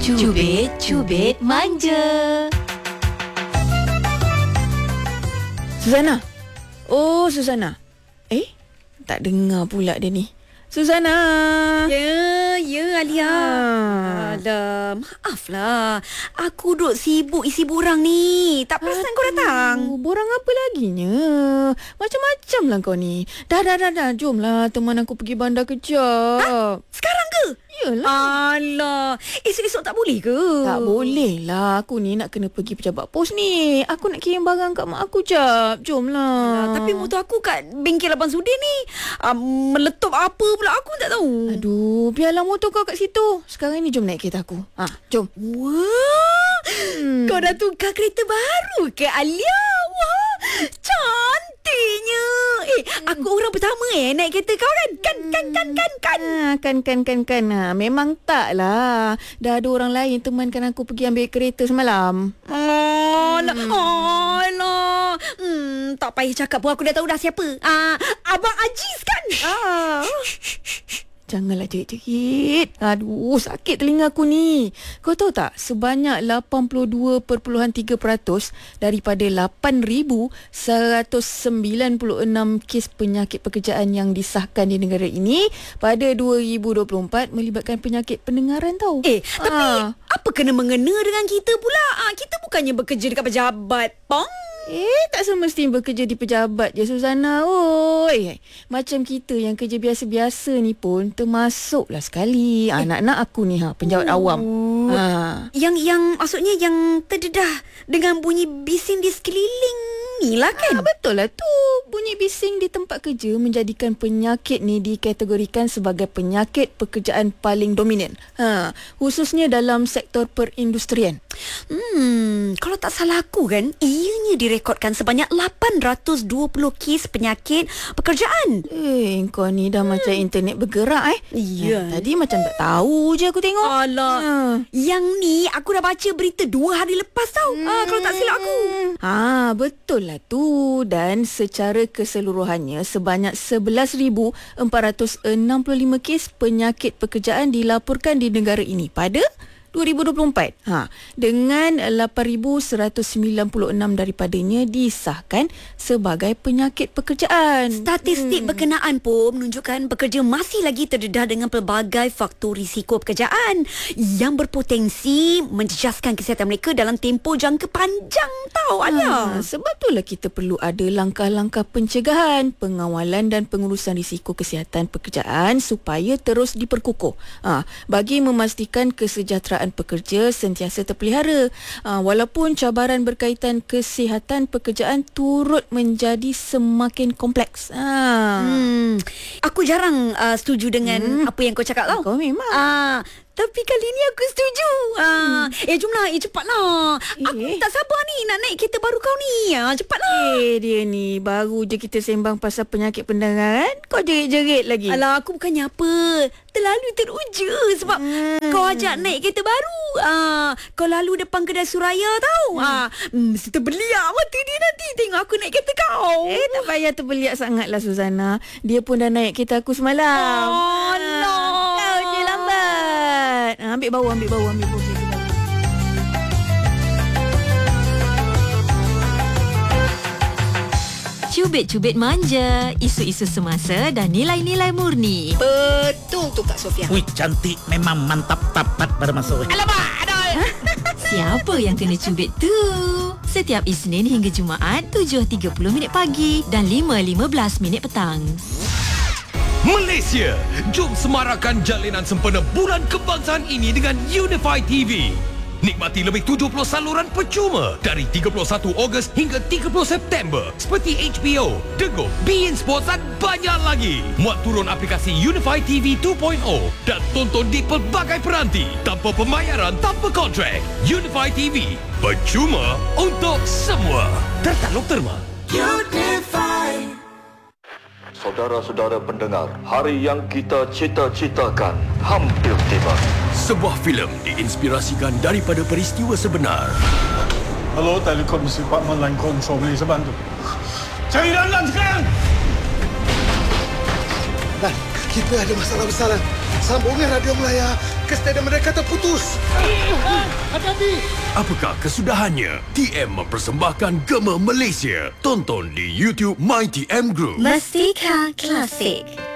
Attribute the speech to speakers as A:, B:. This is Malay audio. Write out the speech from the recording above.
A: Cubit Manja.
B: Susana. Oh, Susana. Tak dengar pula dia ni. Susana.
C: Ya, Alia. Alah, maaflah. Aku duk sibuk isi borang ni. Tak perasan kau datang.
B: Borang apa laginya? Macam-macam lah kau ni. Dah. Jomlah teman aku pergi bandar kejap.
C: Sekarang ke?
B: Yalah.
C: Alah, esok-esok tak boleh ke?
B: Tak boleh lah. Aku ni nak kena pergi pejabat pos ni. Aku nak kirim barang kat mak aku jap. Jomlah.
C: Tapi motor aku kat bengkel Abang Sudin ni meletup apa pula aku tak tahu.
B: Aduh, biarlah motor kau kat situ. Sekarang ni jom naik kereta aku. Jom.
C: Wah, kau dah tukar kereta baru ke, Alia? Wah, cantiknya. Aku orang pertama naik kereta kau kan?
B: Kan. Memang tak lah. Dah ada orang lain temankan aku pergi ambil kereta semalam.
C: Alah. Tak payah cakap pun, aku dah tahu dah siapa. Abang Aziz kan?
B: Janganlah jerit-jerit. Aduh, sakit telinga aku ni. Kau tahu tak, sebanyak 82.3% daripada 8,196 kes penyakit pekerjaan yang disahkan di negara ini pada 2024 melibatkan penyakit pendengaran tau.
C: Tapi apa kena mengena dengan kita pula? Kita bukannya bekerja dekat pejabat, Pong.
B: Tak semestinya bekerja di pejabat je, Susana. Macam kita yang kerja biasa-biasa ni pun termasuklah sekali. Anak-anak aku ni penjawat awam.
C: Yang maksudnya yang terdedah dengan bunyi bising di sekeliling ni lah kan?
B: Betul lah tu. Bunyi bising di tempat kerja menjadikan penyakit ni dikategorikan sebagai penyakit pekerjaan paling dominan. Khususnya dalam sektor perindustrian.
C: Kalau tak salah aku kan, ianya direkodkan sebanyak 820 kes penyakit pekerjaan.
B: Kau ni dah macam internet bergerak
C: Ya.
B: Tadi macam tak tahu je aku tengok.
C: Alah. Yang ni aku dah baca berita 2 hari lepas tau. Kalau tak silap aku.
B: Betul lah tu. Dan secara keseluruhannya sebanyak 11,465 kes penyakit pekerjaan dilaporkan di negara ini pada 2024. Dengan 8,196 daripadanya disahkan sebagai penyakit pekerjaan.
C: Statistik berkenaan pun menunjukkan pekerja masih lagi terdedah dengan pelbagai faktor risiko pekerjaan yang berpotensi menjejaskan kesihatan mereka dalam tempoh jangka panjang tau, Alia.
B: Sebab itulah kita perlu ada langkah-langkah pencegahan, pengawalan dan pengurusan risiko kesihatan pekerjaan supaya terus diperkukuh. Bagi memastikan kesejahteraan pekerja sentiasa terpelihara, walaupun cabaran berkaitan kesihatan pekerjaan turut menjadi semakin kompleks.
C: Aku jarang setuju dengan apa yang kau cakap tau.
B: Kau memang.
C: Tapi kali ni aku setuju. Jomlah, cepatlah. Aku tak sabar ni nak naik kereta baru kau ni. Cepatlah.
B: Dia ni baru je kita sembang pasal penyakit pendengaran, kau jerit-jerit lagi.
C: Alah, aku bukannya apa. Terlalu teruja sebab kau ajak naik kereta baru. Kau lalu depan kedai Suraya tau. Mesti terbeliak mata dia nanti tengok aku naik kereta kau.
B: Tak payah terbeliak sangatlah, Susana. Dia pun dah naik kereta aku semalam.
C: Alah.
B: Kau je lambat. Ambil bau.
A: Cubit Manja, isu-isu semasa dan nilai-nilai murni.
C: Betul tu Kak Sofia.
D: Wih, cantik, memang mantap tapat pada masa.
C: Alamak, aduh.
A: Siapa yang kena cubit tu? Setiap Isnin hingga Jumaat 7.30 pagi dan 5.15 petang.
E: Malaysia, jom semarakkan jalinan sempena Bulan Kebangsaan ini dengan Unify TV. Nikmati lebih 70 saluran percuma dari 31 Ogos hingga 30 September seperti HBO, Dego, beIN Sports dan banyak lagi. Muat turun aplikasi Unify TV 2.0 dan tonton di pelbagai peranti tanpa pembayaran, tanpa kontrak. Unify TV, percuma untuk semua. Tertaluk terma. Unify.
F: Saudara-saudara pendengar, hari yang kita cita-citakan hampir tiba.
E: Sebuah filem diinspirasikan daripada peristiwa sebenar.
G: Hello, Telekom Department Line Control, boleh saya bantu? Cari dalam sekarang!
H: Dan kita ada masalah besar. Sambungan radio Melaya
E: Kesedaran mereka terputus. Apakah kesudahannya? TM mempersembahkan Gema Malaysia. Tonton di YouTube My TM Group.
H: Mustika Klasik.